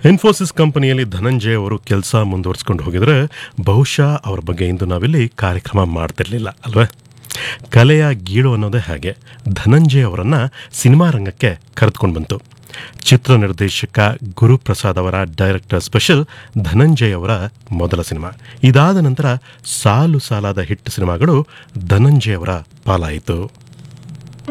ಇನ್ಫೋಸಿಸ್ ಕಂಪನಿಯಲ್ಲಿ ಧನಂಜಯ ಅವರು ಕೆಲಸ ಮುಂದುವರಿಸ್ಕೊಂಡು ಹೋಗಿದ್ರೆ ಬಹುಶಃ ಅವ್ರ ಬಗ್ಗೆ ಇಂದು ನಾವಿಲ್ಲಿ ಕಾರ್ಯಕ್ರಮ ಮಾಡ್ತಿರ್ಲಿಲ್ಲ ಅಲ್ವಾ. ಕಲೆಯ ಗೀಳು ಅನ್ನೋದೇ ಹಾಗೆ ಧನಂಜಯ ಅವರನ್ನು ಸಿನಿಮಾ ರಂಗಕ್ಕೆ ಕರೆದುಕೊಂಡು ಬಂತು. ಚಿತ್ರ ನಿರ್ದೇಶಕ ಗುರುಪ್ರಸಾದ್ ಅವರ ಡೈರೆಕ್ಟರ್ ಸ್ಪೆಷಲ್ ಧನಂಜಯ್ ಅವರ ಮೊದಲ ಸಿನಿಮಾ. ಇದಾದ ನಂತರ ಸಾಲು ಸಾಲಾದ ಹಿಟ್ ಸಿನಿಮಾಗಳು ಧನಂಜಯ್ ಅವರ ಪಾಲಾಯಿತು.